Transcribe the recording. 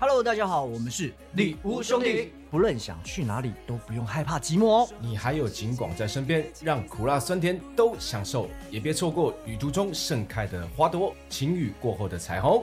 Hello， 大家好，我们是李吴兄弟。 不论想去哪里都不用害怕寂寞哦。 你还有景广在身边，让苦辣酸甜都享受，也别错过旅途中盛开的花朵，晴雨过后的彩虹。